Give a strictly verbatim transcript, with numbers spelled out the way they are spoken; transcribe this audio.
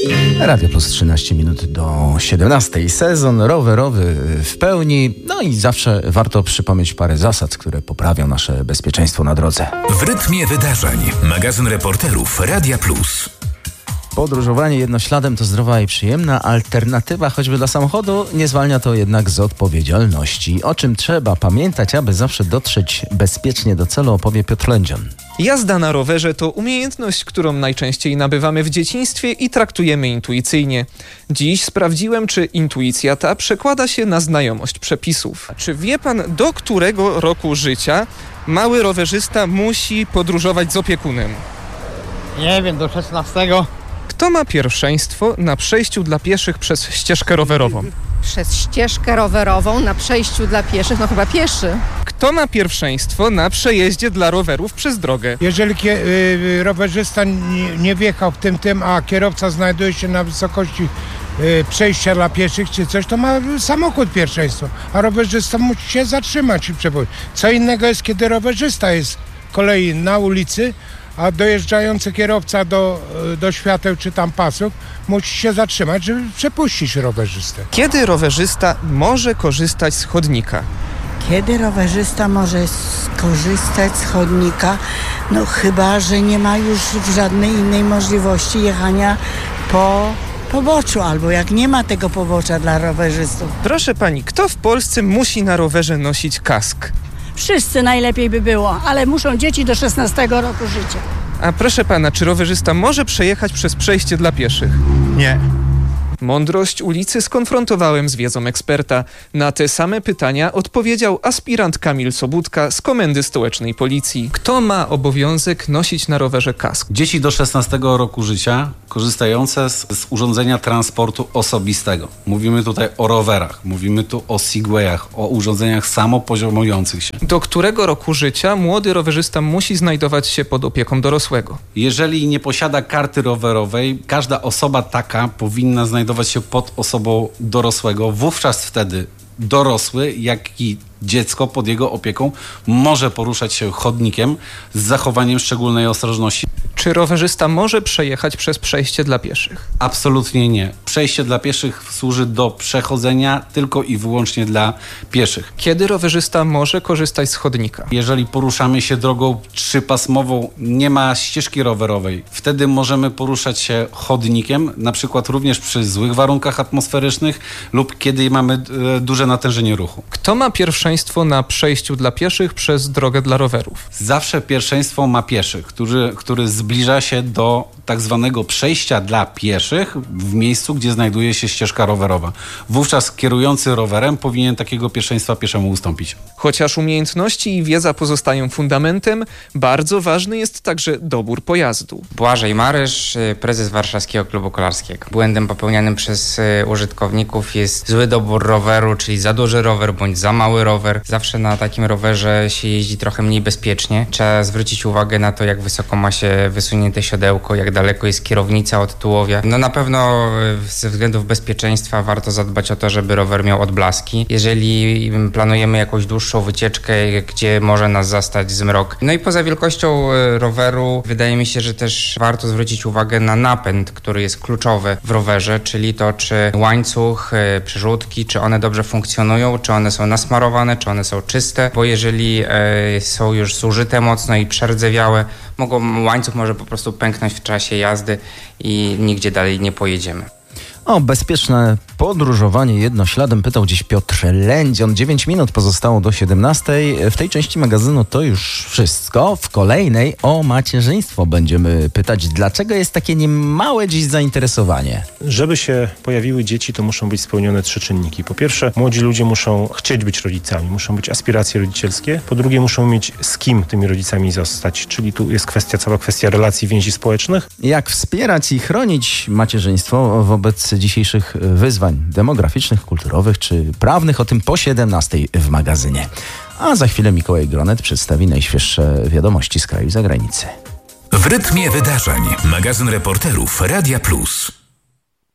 Radio Plus trzynaście minut do siedemnastej. Sezon rowerowy w pełni. No i zawsze warto przypomnieć parę zasad, które poprawią nasze bezpieczeństwo na drodze. W rytmie wydarzeń. Magazyn reporterów Radia Plus. Podróżowanie jednośladem to zdrowa i przyjemna alternatywa, choćby dla samochodu. Nie zwalnia to jednak z odpowiedzialności. O czym trzeba pamiętać, aby zawsze dotrzeć bezpiecznie do celu, opowie Piotr Lędzion. Jazda na rowerze to umiejętność, którą najczęściej nabywamy w dzieciństwie i traktujemy intuicyjnie. Dziś sprawdziłem, czy intuicja ta przekłada się na znajomość przepisów. Czy wie pan, do którego roku życia mały rowerzysta musi podróżować z opiekunem? Nie wiem, do szesnastego. Kto ma pierwszeństwo na przejściu dla pieszych przez ścieżkę rowerową? Przez ścieżkę rowerową na przejściu dla pieszych, no chyba pieszy. Kto ma pierwszeństwo na przejeździe dla rowerów przez drogę? Jeżeli kie- y, rowerzysta nie, nie wjechał w tym tym, a kierowca znajduje się na wysokości y, przejścia dla pieszych czy coś, to ma samochód pierwszeństwo, a rowerzysta musi się zatrzymać i przewozić. Co innego jest, kiedy rowerzysta jest z kolei na ulicy, a dojeżdżający kierowca do, do świateł czy tam pasów musi się zatrzymać, żeby przepuścić rowerzystę. Kiedy rowerzysta może korzystać z chodnika? Kiedy rowerzysta może skorzystać z chodnika? No chyba, że nie ma już żadnej innej możliwości jechania po poboczu, albo jak nie ma tego pobocza dla rowerzystów. Proszę pani, kto w Polsce musi na rowerze nosić kask? Wszyscy najlepiej by było, ale muszą dzieci do szesnastego roku życia. A proszę pana, czy rowerzysta może przejechać przez przejście dla pieszych? Nie. Mądrość ulicy skonfrontowałem z wiedzą eksperta. Na te same pytania odpowiedział aspirant Kamil Sobudka z Komendy Stołecznej Policji. Kto ma obowiązek nosić na rowerze kask? Dzieci do szesnastego roku życia korzystające z, z urządzenia transportu osobistego. Mówimy tutaj o rowerach, mówimy tu o segwayach, o urządzeniach samopoziomujących się. Do którego roku życia młody rowerzysta musi znajdować się pod opieką dorosłego? Jeżeli nie posiada karty rowerowej, każda osoba taka powinna znajdować się pod osobą dorosłego. Wówczas wtedy dorosły, jak i dziecko pod jego opieką może poruszać się chodnikiem z zachowaniem szczególnej ostrożności. Czy rowerzysta może przejechać przez przejście dla pieszych? Absolutnie nie. Przejście dla pieszych służy do przechodzenia tylko i wyłącznie dla pieszych. Kiedy rowerzysta może korzystać z chodnika? Jeżeli poruszamy się drogą trzypasmową, nie ma ścieżki rowerowej, wtedy możemy poruszać się chodnikiem, na przykład również przy złych warunkach atmosferycznych lub kiedy mamy e, duże natężenie ruchu. Kto ma pierwszeństwo na przejściu dla pieszych przez drogę dla rowerów? Zawsze pierwszeństwo ma pieszych, który, który zbliża się do tak zwanego przejścia dla pieszych w miejscu, gdzie znajduje się ścieżka rowerowa. Wówczas kierujący rowerem powinien takiego pierwszeństwa pieszemu ustąpić. Chociaż umiejętności i wiedza pozostają fundamentem, bardzo ważny jest także dobór pojazdu. Błażej Marysz, prezes Warszawskiego Klubu Kolarskiego. Błędem popełnianym przez użytkowników jest zły dobór roweru, czyli za duży rower bądź za mały rower. Zawsze na takim rowerze się jeździ trochę mniej bezpiecznie. Trzeba zwrócić uwagę na to, jak wysoko ma się wysunięte siodełko, jak daleko jest kierownica od tułowia. No na pewno ze względów bezpieczeństwa warto zadbać o to, żeby rower miał odblaski. Jeżeli planujemy jakąś dłuższą wycieczkę, gdzie może nas zastać zmrok. No i poza wielkością roweru wydaje mi się, że też warto zwrócić uwagę na napęd, który jest kluczowy w rowerze, czyli to, czy łańcuch, przerzutki, czy one dobrze funkcjonują, czy one są nasmarowane, czy one są czyste, bo jeżeli są już zużyte mocno i przerdzewiałe, mogą, łańcuch może po prostu pęknąć w czasie jazdy i nigdzie dalej nie pojedziemy. O bezpieczne podróżowanie jednośladem pytał dziś Piotr Lędzion. dziewięć minut pozostało do siedemnastej. W tej części magazynu to już wszystko. W kolejnej o macierzyństwo będziemy pytać, dlaczego jest takie niemałe dziś zainteresowanie. Żeby się pojawiły dzieci, to muszą być spełnione trzy czynniki. Po pierwsze, młodzi ludzie muszą chcieć być rodzicami, muszą być aspiracje rodzicielskie. Po drugie, muszą mieć z kim tymi rodzicami zostać, czyli tu jest kwestia, cała kwestia relacji, więzi społecznych. Jak wspierać i chronić macierzyństwo wobec dzisiejszych wyzwań demograficznych, kulturowych czy prawnych, o tym po siedemnastej w magazynie. A za chwilę Mikołaj Gronet przedstawi najświeższe wiadomości z kraju i zagranicy. W rytmie wydarzeń. Magazyn reporterów Radia Plus.